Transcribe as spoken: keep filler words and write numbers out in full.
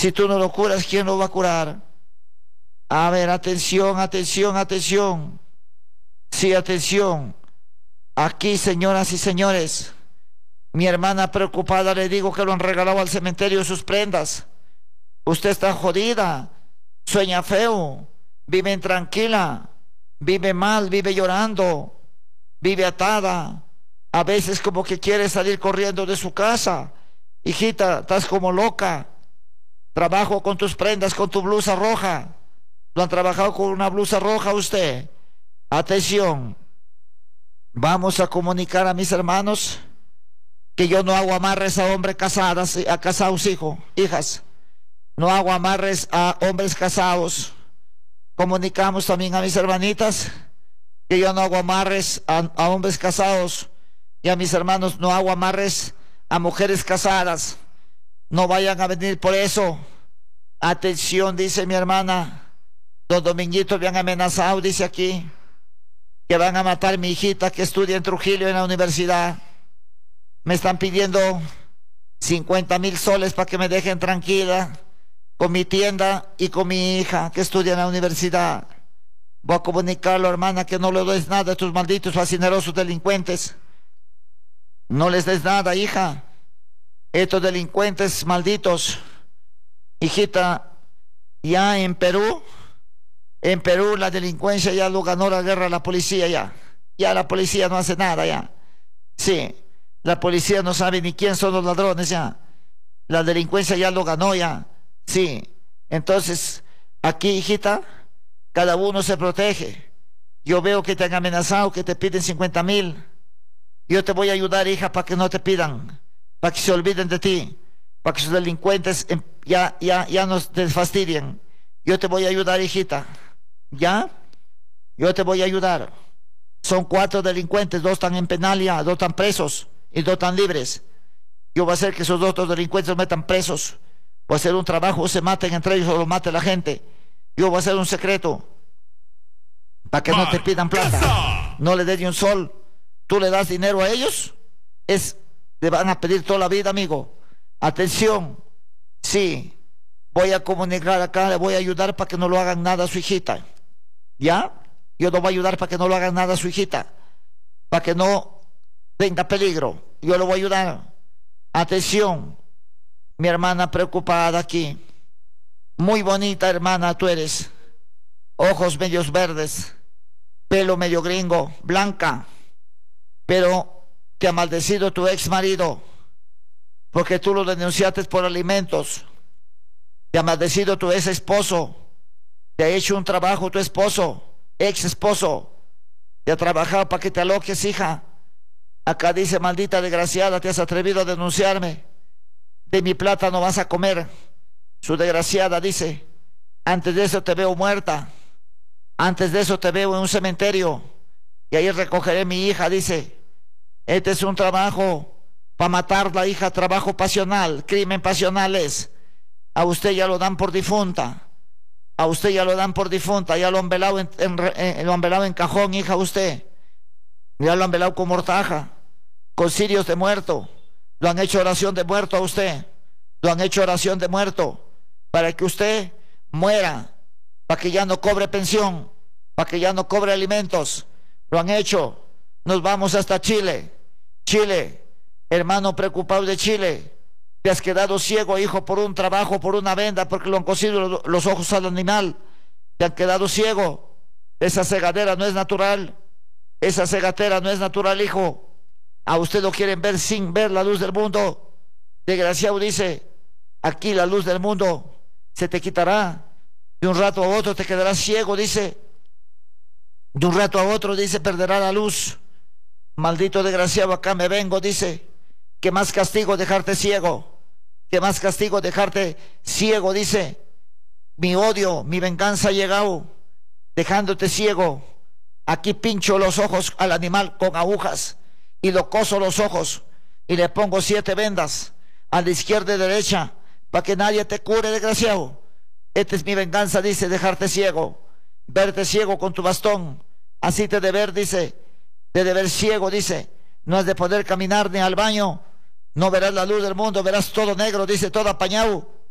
Si tú no lo curas, ¿quién lo va a curar? A ver, atención, atención, atención. Sí, atención. Aquí, señoras y señores, mi hermana preocupada le digo que lo han regalado al cementerio sus prendas. Usted está jodida, sueña feo, vive intranquila, vive mal, vive llorando, vive atada. A veces como que quiere salir corriendo de su casa. Hijita, estás como loca. Trabajo con tus prendas, con tu blusa roja. ¿Lo han trabajado con una blusa roja usted? Atención. Vamos a comunicar a mis hermanos que yo no hago amarres a hombres casados, a casados hijos, hijas. No hago amarres a hombres casados. Comunicamos también a mis hermanitas que yo no hago amarres a, a hombres casados, y a mis hermanos no hago amarres a mujeres casadas. No vayan a venir por eso. Atención, dice mi hermana. Los dominguitos me han amenazado, dice aquí, que van a matar a mi hijita que estudia en Trujillo en la universidad. Me están pidiendo cincuenta mil soles para que me dejen tranquila con mi tienda y con mi hija que estudia en la universidad. Voy a comunicarlo, hermana, que no le des nada a estos malditos fascinerosos delincuentes. No les des nada, hija. Estos delincuentes malditos. Hijita, ya en Perú, en Perú la delincuencia ya lo ganó la guerra la policía ya. Ya la policía no hace nada ya. Sí, la policía no sabe ni quién son los ladrones ya. La delincuencia ya lo ganó ya. Sí, entonces, aquí, hijita, cada uno se protege. Yo veo que te han amenazado, que te piden cincuenta mil. Yo te voy a ayudar, hija, para que no te pidan, para que se olviden de ti, para que esos delincuentes ya, ya, ya no te fastidien. Yo te voy a ayudar, hijita. ¿Ya? Yo te voy a ayudar. Son cuatro delincuentes, dos están en penal ya, dos están presos y dos están libres. Yo voy a hacer que esos dos otros delincuentes los metan presos. Voy a hacer un trabajo, o se maten entre ellos o los mate la gente. Yo voy a hacer un secreto para que no te pidan plata. No le des ni un sol. Tú le das dinero a ellos, es, le van a pedir toda la vida, amigo. Atención, sí, voy a comunicar acá, le voy a ayudar para que no lo hagan nada a su hijita. ¿Ya? Yo no voy a ayudar para que no lo hagan nada a su hijita, para que no tenga peligro. Yo lo voy a ayudar. Atención, mi hermana preocupada aquí. Muy bonita hermana tú eres. Ojos medios verdes, pelo medio gringo, blanca. Pero te ha maldecido tu ex marido, porque tú lo denunciaste por alimentos. Te ha maldecido tu ex esposo. Te ha hecho un trabajo tu esposo, ex esposo. Te ha trabajado para que te aloques, hija. Acá dice, maldita desgraciada, te has atrevido a denunciarme. De mi plata no vas a comer. Su desgraciada dice, antes de eso te veo muerta. Antes de eso te veo en un cementerio. Y ahí recogeré a mi hija, dice. Este es un trabajo para matar la hija, trabajo pasional, crimen pasional es. A usted ya lo dan por difunta. A usted ya lo dan por difunta. Ya lo han velado en, en, en, lo han velado en cajón, hija, usted. Ya lo han velado con mortaja, con cirios de muerto. Lo han hecho oración de muerto a usted. Lo han hecho oración de muerto para que usted muera, para que ya no cobre pensión, para que ya no cobre alimentos. Lo han hecho. Nos vamos hasta Chile. Chile, hermano preocupado de Chile. Te has quedado ciego, hijo, por un trabajo, por una venda, porque lo han cosido los ojos al animal. Te han quedado ciego. Esa cegadera no es natural. Esa cegatera no es natural, hijo. A usted lo quieren ver sin ver la luz del mundo. Desgraciado, dice, aquí la luz del mundo se te quitará. De un rato a otro te quedarás ciego, dice. De un rato a otro, dice, perderá la luz. Maldito desgraciado, acá me vengo, dice. Que más castigo dejarte ciego. Que más castigo dejarte ciego, dice. Mi odio, mi venganza ha llegado, dejándote ciego. Aquí pincho los ojos al animal con agujas y lo coso los ojos y le pongo siete vendas a la izquierda y derecha para que nadie te cure, desgraciado. Esta es mi venganza, dice, dejarte ciego, verte ciego con tu bastón. Así te de ver, dice, te de ver ciego, dice. No has de poder caminar ni al baño. No verás la luz del mundo, verás todo negro, dice, todo apañado.